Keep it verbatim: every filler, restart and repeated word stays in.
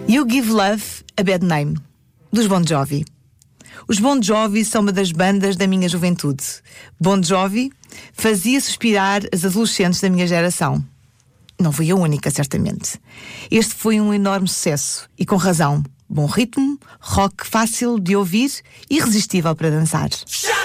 You Give Love a Bad Name, dos Bon Jovi. Os Bon Jovi são uma das bandas da minha juventude. Bon Jovi fazia suspirar as adolescentes da minha geração. Não fui a única, certamente. Este foi um enorme sucesso, e com razão. Bom ritmo, rock fácil de ouvir e irresistível para dançar.